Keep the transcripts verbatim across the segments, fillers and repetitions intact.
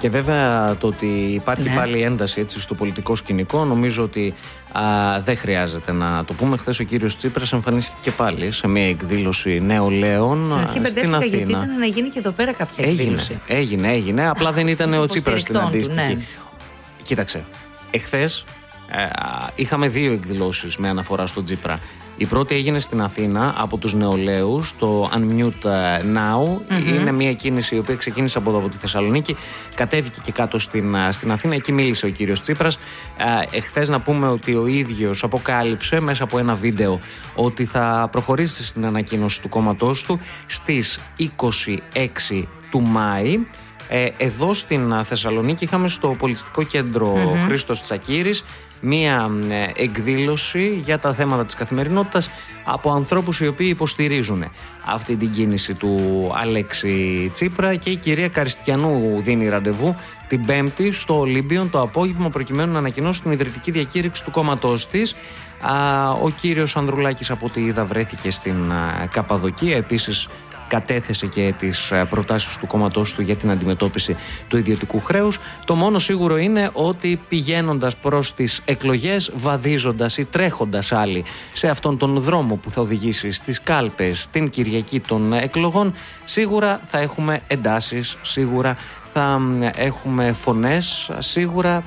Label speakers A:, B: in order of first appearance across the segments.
A: Και βέβαια το ότι υπάρχει ναι. πάλι ένταση έτσι, στο πολιτικό σκηνικό, νομίζω ότι α, δεν χρειάζεται να το πούμε. Χθες ο κύριος Τσίπρας εμφανίστηκε και πάλι σε μια εκδήλωση νεολαίων στην, αρχή στην Αθήνα.
B: Γιατί ήταν να γίνει και εδώ πέρα κάποια
A: έγινε,
B: εκδήλωση.
A: Έγινε, έγινε. Απλά δεν ήταν ο Τσίπρας στην αντίστοιχη.
B: Ναι.
A: Κοίταξε, εχθές ε, είχαμε δύο εκδηλώσεις με αναφορά στον Τσίπρα. Η πρώτη έγινε στην Αθήνα από τους νεολαίους, το Unmute Now. Mm-hmm. Είναι μια κίνηση η οποία ξεκίνησε από εδώ, από τη Θεσσαλονίκη, κατέβηκε και κάτω στην, στην Αθήνα. Εκεί μίλησε ο κύριος Τσίπρας. Ε, εχθές να πούμε ότι ο ίδιος αποκάλυψε μέσα από ένα βίντεο ότι θα προχωρήσει στην ανακοίνωση του κόμματός του στις είκοσι έξι του Μάη. Ε, εδώ στην Θεσσαλονίκη είχαμε στο πολιτιστικό κέντρο mm-hmm. Χρήστος Τσακίρης μία εκδήλωση για τα θέματα της καθημερινότητας από ανθρώπους οι οποίοι υποστηρίζουν αυτή την κίνηση του Αλέξη Τσίπρα, και η κυρία Καριστιανού δίνει ραντεβού την Πέμπτη στο Ολύμπιον το απόγευμα προκειμένου να ανακοινώσει την ιδρυτική διακήρυξη του κόμματός της. Ο κύριος Ανδρουλάκης, από ό,τι είδα, βρέθηκε στην Καπαδοκία. Επίσης κατέθεσε και τις προτάσεις του κόμματός του για την αντιμετώπιση του ιδιωτικού χρέους. Το μόνο σίγουρο είναι ότι πηγαίνοντας προς τις εκλογές, βαδίζοντας ή τρέχοντας άλλοι σε αυτόν τον δρόμο που θα οδηγήσει στις κάλπες την Κυριακή των εκλογών, σίγουρα θα έχουμε εντάσεις, σίγουρα θα έχουμε φωνές, σίγουρα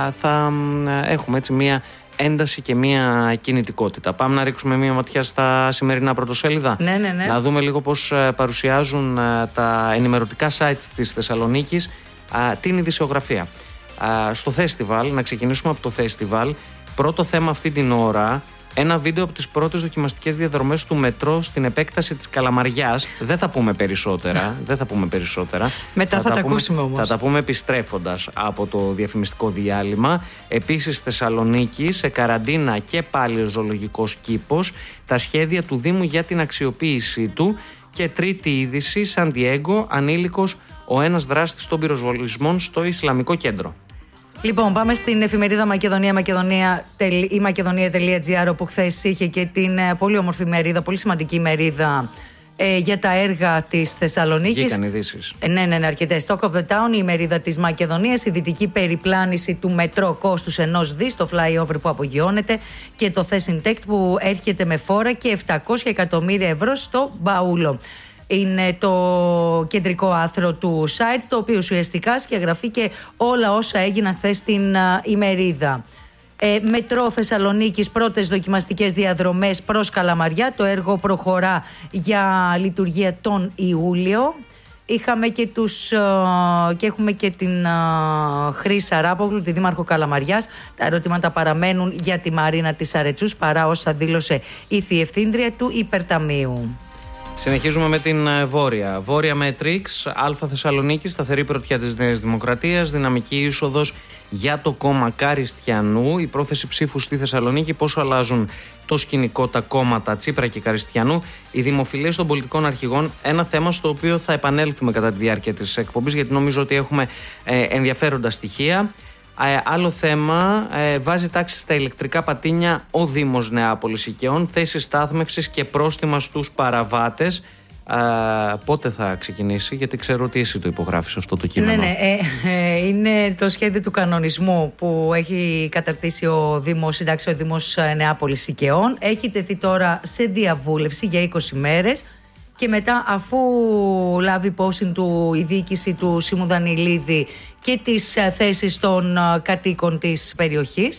A: θα έχουμε έτσι μία ένταση και μία κινητικότητα. Πάμε να ρίξουμε μία ματιά στα σημερινά πρωτοσέλιδα.
B: Ναι, ναι, ναι.
A: Να δούμε λίγο πώς παρουσιάζουν τα ενημερωτικά sites της Θεσσαλονίκης την ειδησιογραφία. Στο φεστιβάλ, να ξεκινήσουμε από το φεστιβάλ. Πρώτο θέμα αυτή την ώρα, ένα βίντεο από τις πρώτες δοκιμαστικές διαδρομές του μετρό στην επέκταση της Καλαμαριάς. Δεν θα πούμε περισσότερα. δεν θα πούμε περισσότερα.
B: Μετά θα, θα τα, τα πούμε, ακούσουμε όμως.
A: Θα τα πούμε επιστρέφοντας από το διαφημιστικό διάλειμμα. Επίσης, Θεσσαλονίκη, σε καραντίνα και πάλι ο ζωολογικός κήπος. Τα σχέδια του Δήμου για την αξιοποίησή του. Και τρίτη είδηση, Σαντιέγκο, ανήλικος ο ένας δράστης των πυροσβολισμών στο Ισλαμικό κέντρο.
B: Λοιπόν, πάμε στην εφημερίδα Μακεδονία, Μακεδονία η Μακεδονία.gr, όπου χθες είχε και την πολύ όμορφη μερίδα, πολύ σημαντική μερίδα ε, για τα έργα της Θεσσαλονίκης.
A: Βγήκαν ειδήσεις.
B: Ε, ναι, ναι, ναι, αρκετές. Talk of the Town, η μερίδα της Μακεδονίας, η δυτική περιπλάνηση του μετρό κόστους ενός δις, το flyover που απογειώνεται, και το Thesintect που έρχεται με φόρα και επτακόσια εκατομμύρια ευρώ στο μπαούλο. Είναι το κεντρικό άθρο του site, το οποίο ουσιαστικά σκιαγραφεί και όλα όσα έγιναν χθες στην uh, ημερίδα. Ε, μετρό Θεσσαλονίκης, πρώτες δοκιμαστικές διαδρομές προς Καλαμαριά. Το έργο προχωρά για λειτουργία τον Ιούλιο. Είχαμε και, τους, uh, και έχουμε και την uh, Χρύσα Ράπογλου, τη Δήμαρχο Καλαμαριάς. Τα ερωτήματα παραμένουν για τη Μαρίνα της Αρετσούς, παρά όσα δήλωσε η Διευθύντρια του Υπερταμείου.
A: Συνεχίζουμε με την Βόρεια. Βόρεια με Τρίξ, Αλφα Θεσσαλονίκη, σταθερή πρωτιά της Νέας Δημοκρατίας, δυναμική είσοδος για το κόμμα Καριστιανού. Η πρόθεση ψήφου στη Θεσσαλονίκη, πόσο αλλάζουν το σκηνικό τα κόμματα Τσίπρα και Καριστιανού, οι δημοφιλίες των πολιτικών αρχηγών, ένα θέμα στο οποίο θα επανέλθουμε κατά τη διάρκεια της εκπομπής, γιατί νομίζω ότι έχουμε ε, ενδιαφέροντα στοιχεία. Ε, άλλο θέμα, ε, βάζει τάξη στα ηλεκτρικά πατίνια ο Δήμος Νεάπολης Οικειών, θέσεις στάθμευσης και πρόστιμα στους παραβάτες. Ε, πότε θα ξεκινήσει, γιατί ξέρω ότι εσύ το υπογράφεις αυτό το κείμενο.
B: Ναι, ναι, ε, ε, είναι το σχέδιο του κανονισμού που έχει καταρτήσει ο Δήμος, συντάξει ο Δήμος Νεάπολης Οικειών. Έχει τεθεί τώρα σε διαβούλευση για είκοσι μέρες. Και μετά, αφού λάβει υπόψη του η διοίκηση του Σίμου Δανιλίδη και τις θέσεις των κατοίκων της περιοχής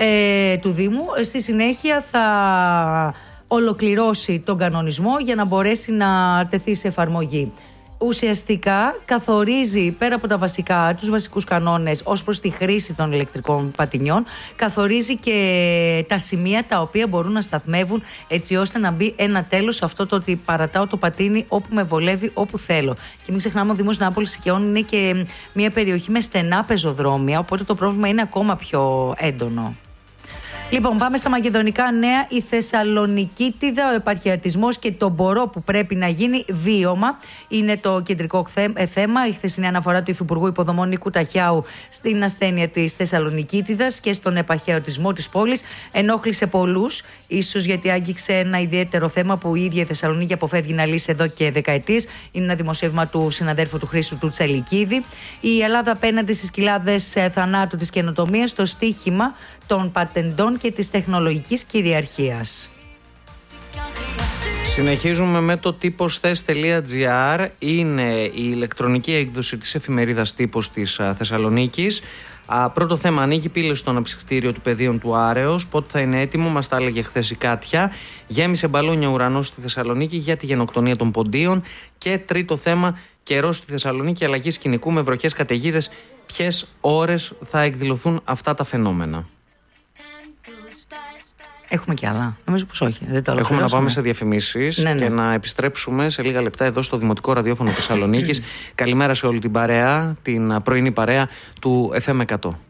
B: ε, του Δήμου, στη συνέχεια θα ολοκληρώσει τον κανονισμό για να μπορέσει να τεθεί σε εφαρμογή. Ουσιαστικά καθορίζει, πέρα από τα βασικά, τους βασικούς κανόνες ως προς τη χρήση των ηλεκτρικών πατινιών, καθορίζει και τα σημεία τα οποία μπορούν να σταθμεύουν, έτσι ώστε να μπει ένα τέλος σε αυτό το ότι παρατάω το πατίνι όπου με βολεύει, όπου θέλω. Και μην ξεχνάμε, ο Δήμος Νεάπολης Οικειών είναι και μια περιοχή με στενά πεζοδρόμια, οπότε το πρόβλημα είναι ακόμα πιο έντονο. Λοιπόν, πάμε στα μακεδονικά νέα. Η Θεσσαλονικίτιδα, ο επαρχιατισμός και το μπορώ που πρέπει να γίνει βίωμα είναι το κεντρικό θέμα. Η χθεσινή αναφορά του Υφυπουργού Υποδομών Νίκου Ταχιάου στην ασθένεια της Θεσσαλονικίτιδας και στον επαρχιατισμό της πόλης ενόχλησε πολλούς. Ίσως γιατί άγγιξε ένα ιδιαίτερο θέμα που η ίδια η Θεσσαλονίκη αποφεύγει να λύσει εδώ και δεκαετίες. Είναι ένα δημοσίευμα του συναδέρφου του Χρήστου του Τσαλικίδη. Η Ελλάδα απέναντι στις κοιλάδες θανάτου της καινοτομίας, το στίχημα των πατεντών και της τεχνολογικής κυριαρχίας.
A: Συνεχίζουμε με το τύπος θες τελεία τζι άρ. Είναι η ηλεκτρονική έκδοση της εφημερίδας Τύπος της Θεσσαλονίκης. Α, πρώτο θέμα, ανοίγει πύλες στο αναψυκτήριο του πεδίων του Άρεως. Πότε θα είναι έτοιμο, μας τα έλεγε χθες η Κάτια. Γέμισε μπαλόνια ουρανός στη Θεσσαλονίκη για τη γενοκτονία των ποντίων. Και τρίτο θέμα, καιρός στη Θεσσαλονίκη, αλλαγή σκηνικού με βροχές καταιγίδες. Ποιες ώρες θα εκδηλωθούν αυτά τα φαινόμενα?
B: Έχουμε κι άλλα. Νομίζω πως όχι. Δεν το
A: Έχουμε να πάμε σε διαφημίσεις, ναι, ναι, και να επιστρέψουμε σε λίγα λεπτά εδώ στο Δημοτικό Ραδιόφωνο Θεσσαλονίκης. Καλημέρα σε όλη την παρέα, την πρωινή παρέα του εφ εμ εκατό.